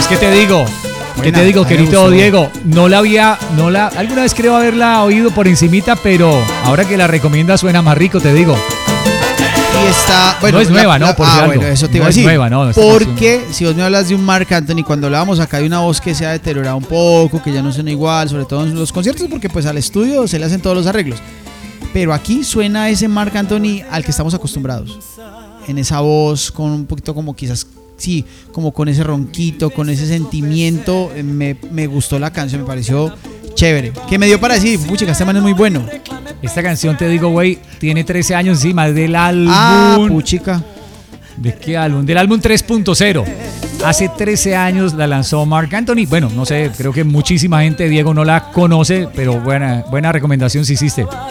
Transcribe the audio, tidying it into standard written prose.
Es que te digo, querido Diego, alguna vez creo haberla oído por encimita, pero ahora que la recomienda suena más rico, te digo. Y está, bueno, no es nueva, ¿no? Bueno, eso te iba a decir. No es nueva, ¿no? Porque canción, si vos me hablas de un Marc Anthony, cuando hablábamos acá de una voz que se ha deteriorado un poco, que ya no suena igual, sobre todo en los conciertos, porque pues al estudio se le hacen todos los arreglos. Pero aquí suena ese Marc Anthony al que estamos acostumbrados. En esa voz, con un poquito como quizás, sí, como con ese ronquito, con ese sentimiento. Me gustó la canción, me pareció chévere. Que me dio para decir, pucha, este man es muy bueno. Esta canción, te digo, güey, tiene 13 años encima del álbum. Puchica. ¿De qué álbum? Del álbum 3.0. Hace 13 años la lanzó Marc Anthony. Bueno, no sé, creo que muchísima gente, Diego, no la conoce, pero buena recomendación si hiciste.